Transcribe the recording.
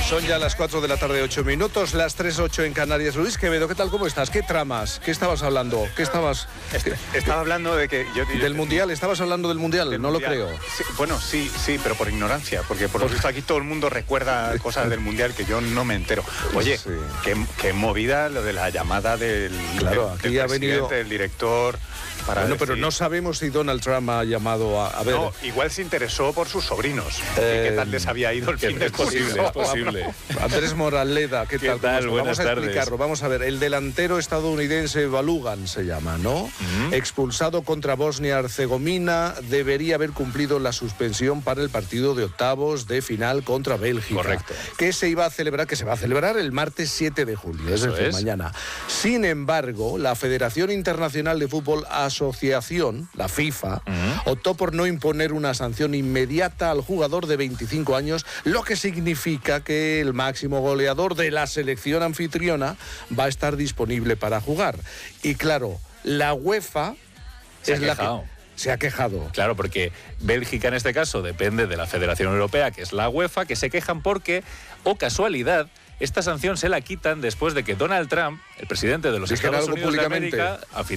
Son ya las 4 de la tarde, 8 minutos, las 3:08 en Canarias. Luis Quevedo, ¿qué tal? ¿Cómo estás? ¿Qué tramas? ¿Qué estabas hablando? ¿Qué estabas...? Estaba hablando de que... ¿Del Mundial? ¿Estabas hablando del Mundial? No mundial. Lo creo. Sí, bueno, sí, pero por ignorancia, porque por lo visto aquí todo el mundo recuerda cosas del Mundial que yo no me entero. Oye, sí. qué movida lo de la llamada del, claro, del aquí ha presidente, venido... del director... Bueno, pero no sabemos si Donald Trump ha llamado a ver... No, igual se interesó por sus sobrinos. ¿Qué tal les había ido el fin de posible, es posible. Andrés Moraleda, ¿qué tal? Buenas Vamos a tardes. explicarlo. Vamos a ver, el delantero estadounidense Balogun se llama, ¿no? Expulsado contra Bosnia-Herzegovina, debería haber cumplido la suspensión para el partido de octavos de final contra Bélgica. Correcto. Que se va a celebrar el martes 7 de julio, es decir, mañana. Sin embargo, la Federación Internacional de Fútbol Asociación, la FIFA, optó por no imponer una sanción inmediata al jugador de 25 años, lo que significa que el máximo goleador de la selección anfitriona va a estar disponible para jugar. Y claro, la UEFA se ha quejado. Claro, porque Bélgica en este caso depende de la Federación Europea, que es la UEFA, que se quejan porque, casualidad, esta sanción se la quitan después de que Donald Trump, el presidente de los Estados Unidos de América,